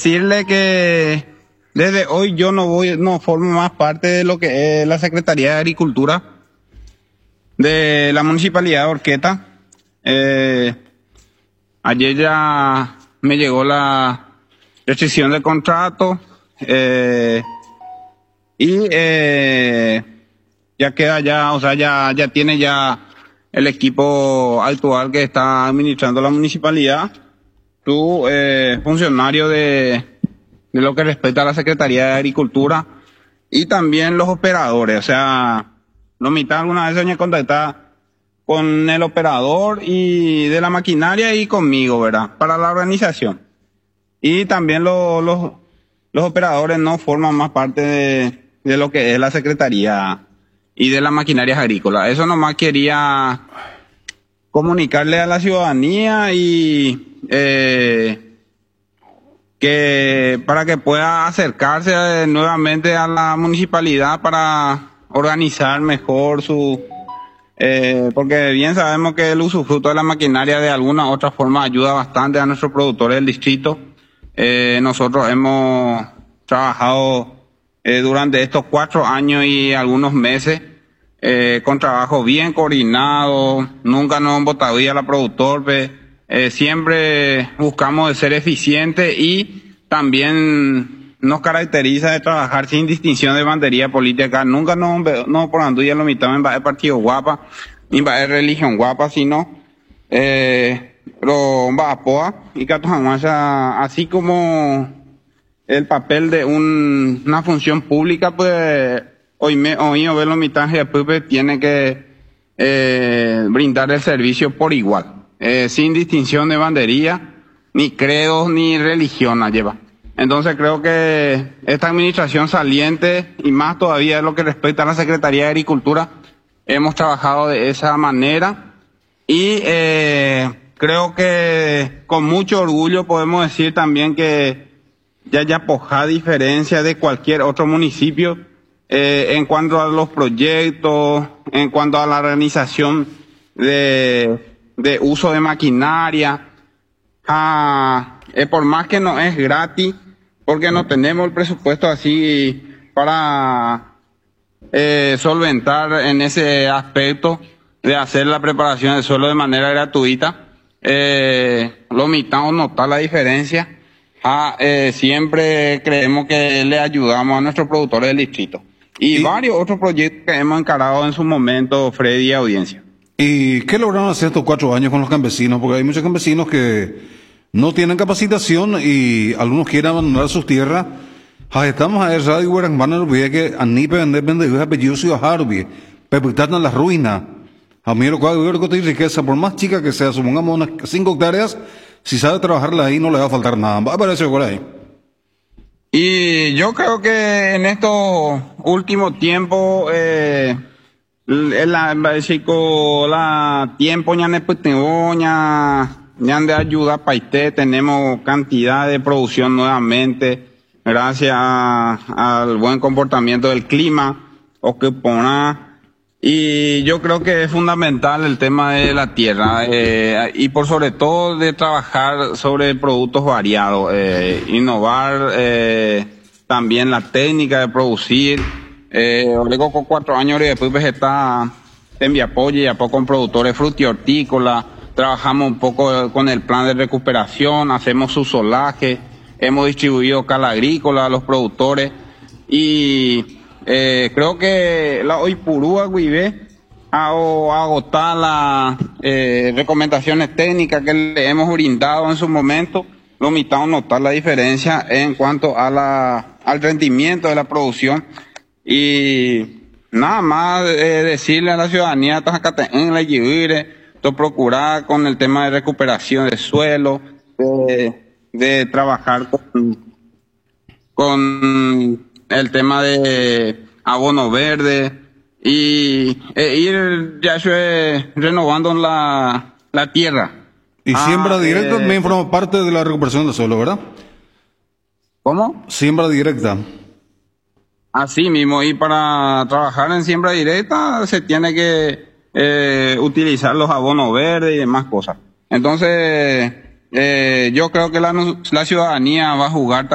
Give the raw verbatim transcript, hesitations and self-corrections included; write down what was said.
decirle que desde hoy yo no voy, no formo más parte de lo que es la Secretaría de Agricultura de la Municipalidad de Horqueta. Eh, ayer ya me llegó la rescisión del contrato eh, y eh, ya queda ya, o sea, ya, ya tiene ya el equipo actual que está administrando la municipalidad, su eh, funcionario de, de lo que respecta a la Secretaría de Agricultura y también los operadores. O sea, lo mitad alguna vez se contactar con el operador y de la maquinaria y conmigo, ¿verdad? Para la organización. Y también lo, los, los operadores no forman más parte de, de lo que es la Secretaría y de las maquinarias agrícolas. Eso nomás quería comunicarle a la ciudadanía y eh, que para que pueda acercarse eh, nuevamente a la municipalidad para organizar mejor su... Eh, porque bien sabemos que el usufructo de la maquinaria de alguna u otra forma ayuda bastante a nuestros productores del distrito. Eh, nosotros hemos trabajado eh, durante estos cuatro años y algunos meses eh, con trabajo bien coordinado, nunca nos han botado a la productor, eh, siempre buscamos de ser eficientes y también nos caracteriza de trabajar sin distinción de bandería política. Nunca nos, no por anduya lo mitad en el partido guapa, ni en religión guapa, sino eh, lo apoa y así como el papel de un, una función pública, pues hoy me hoy ver lo mitad pues, tiene que eh, brindar el servicio por igual, eh, sin distinción de bandería, ni credos, ni religión la lleva. Entonces creo que esta administración saliente, y más todavía en lo que respecta a la Secretaría de Agricultura, hemos trabajado de esa manera y eh, creo que con mucho orgullo podemos decir también que Yayapojá, a diferencia de cualquier otro municipio, eh, en cuanto a los proyectos, en cuanto a la organización de, de uso de maquinaria, a, eh, por más que no es gratis, porque no tenemos el presupuesto así para eh, solventar en ese aspecto de hacer la preparación del suelo de manera gratuita, eh, lo mitad nota la diferencia. Ah, eh, siempre creemos que le ayudamos a nuestros productores del distrito. Y, y varios otros proyectos que hemos encarado en su momento, Freddy y audiencia. ¿Y qué lograron hacer estos cuatro años con los campesinos? Porque hay muchos campesinos que no tienen capacitación y algunos quieren abandonar sus tierras. Estamos a radio Guarangmana, que anipe vender vender apellidos y harbi, perpetuando la ruina. A mí lo cual que riqueza, por más chica que sea, supongamos unas cinco hectáreas, si sabe trabajarla ahí no le va a faltar nada. Va a aparecer por ahí. Y yo creo que en estos últimos tiempos, eh, la, la tiempo ya ne ya, ya de ayuda para usted, tenemos cantidad de producción nuevamente, gracias a, al buen comportamiento del clima, o que pone. Y yo creo que es fundamental el tema de la tierra eh, y por sobre todo de trabajar sobre productos variados, eh, innovar eh, también la técnica de producir. Eh, luego con cuatro años y después está en mi apoyo y apoyo con productores frutihortícolas, trabajamos un poco con el plan de recuperación, hacemos su solaje, hemos distribuido cal agrícola a los productores y Eh, creo que la Oipurúa Guibé ha agotado las eh, recomendaciones técnicas que le hemos brindado en su momento, lo mitad notar la diferencia en cuanto a la, al rendimiento de la producción y nada más eh, decirle a la ciudadanía en la to procurar con el tema de recuperación de suelo, de, de trabajar con, con el tema de abono verde y e ir ya se renovando la, la tierra. Y ah, siembra directa eh, también forma parte de la recuperación del suelo, ¿verdad? ¿Cómo? Siembra directa. Así mismo, y para trabajar en siembra directa se tiene que eh, utilizar los abonos verdes y demás cosas. Entonces, eh, yo creo que la, la ciudadanía va a jugar